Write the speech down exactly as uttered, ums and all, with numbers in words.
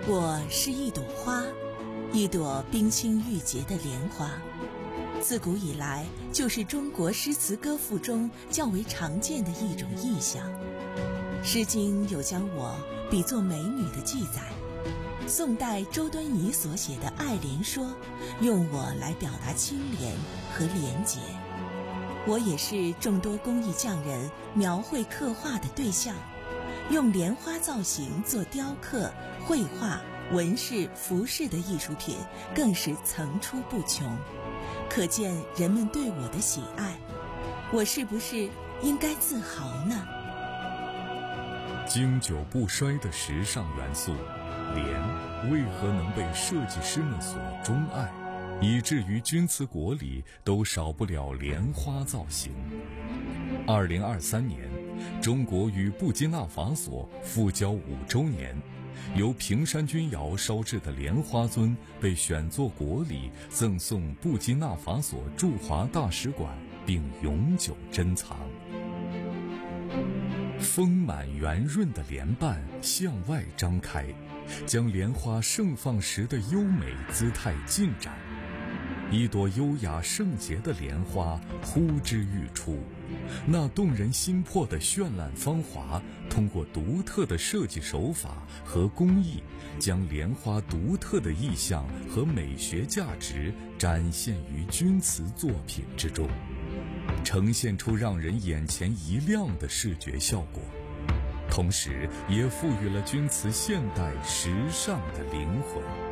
我是一朵花，一朵冰清玉洁的莲花，自古以来就是中国诗词歌赋中较为常见的一种意象。诗经有将我比作美女的记载，宋代周敦颐所写的《爱莲说》用我来表达清廉和廉洁。我也是众多工艺匠人描绘刻画的对象，用莲花造型做雕刻、绘画、纹饰、服饰的艺术品更是层出不穷，可见人们对我的喜爱。我是不是应该自豪呢？ 经久不衰的时尚元素莲，为何能被设计师们所钟爱，以至于钧瓷国里都少不了莲花造型？二零二三年，中国与布基纳法索复交五周年，由平山钧窑烧制的莲花尊被选作国礼，赠送布基纳法索驻华大使馆，并永久珍藏。丰满圆润的莲瓣向外张开，将莲花盛放时的优美姿态尽展。一朵优雅圣洁的莲花呼之欲出，那动人心魄的绚烂芳华，通过独特的设计手法和工艺，将莲花独特的意象和美学价值展现于钧瓷作品之中，呈现出让人眼前一亮的视觉效果，同时也赋予了钧瓷现代时尚的灵魂。